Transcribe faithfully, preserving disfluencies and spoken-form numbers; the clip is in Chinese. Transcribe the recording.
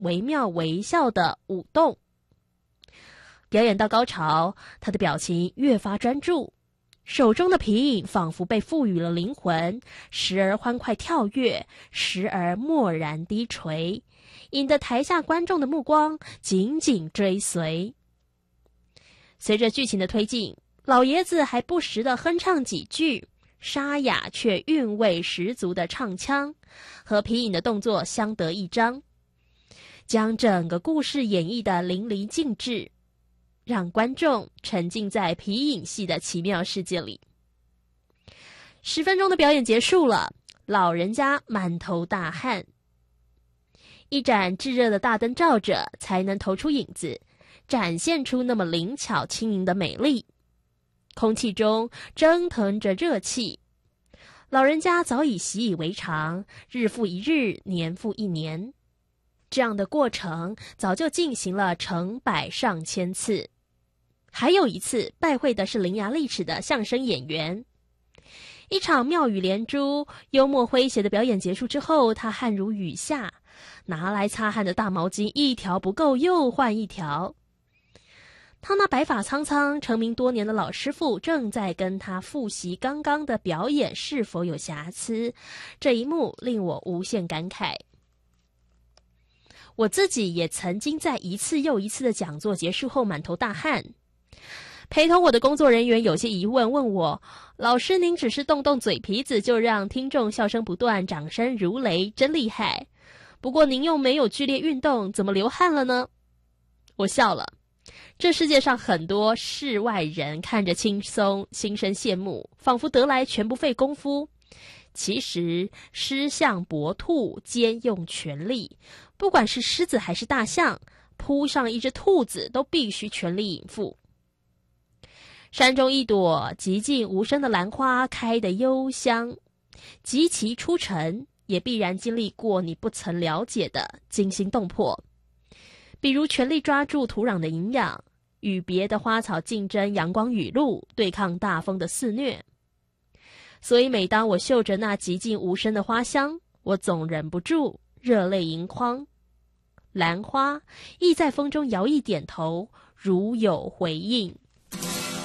惟妙惟肖的舞动。表演到高潮，他的表情越发专注，手中的皮影仿佛被赋予了灵魂，时而欢快跳跃，时而默然低垂，引得台下观众的目光紧紧追随。随着剧情的推进，老爷子还不时地哼唱几句，沙哑却韵味十足的唱腔，和皮影的动作相得益彰，将整个故事演绎得淋漓尽致，让观众沉浸在皮影戏的奇妙世界里。十分钟的表演结束了，老人家满头大汗，一盏炙热的大灯照着，才能投出影子，展现出那么灵巧轻盈的美丽。空气中蒸腾着热气，老人家早已习以为常，日复一日，年复一年，这样的过程早就进行了成百上千次。还有一次拜会的是伶牙俐齿的相声演员。一场妙语连珠、幽默诙谐的表演结束之后，他汗如雨下，拿来擦汗的大毛巾一条不够又换一条。他那白发苍苍、成名多年的老师傅正在跟他复习刚刚的表演是否有瑕疵，这一幕令我无限感慨。我自己也曾经在一次又一次的讲座结束后满头大汗。陪同我的工作人员有些疑问，问我：老师，您只是动动嘴皮子就让听众笑声不断，掌声如雷，真厉害。不过您又没有剧烈运动，怎么流汗了呢？我笑了。这世界上很多世外人看着轻松，心生羡慕，仿佛得来全不费功夫。其实狮象搏兔兼用全力，不管是狮子还是大象，扑上一只兔子都必须全力以赴。山中一朵寂静无声的兰花开得幽香，及其出尘，也必然经历过你不曾了解的惊心动魄。比如全力抓住土壤的营养，与别的花草竞争阳光雨露，对抗大风的肆虐。所以每当我嗅着那寂静无声的花香，我总忍不住热泪盈眶。兰花亦在风中摇曳点头，如有回应。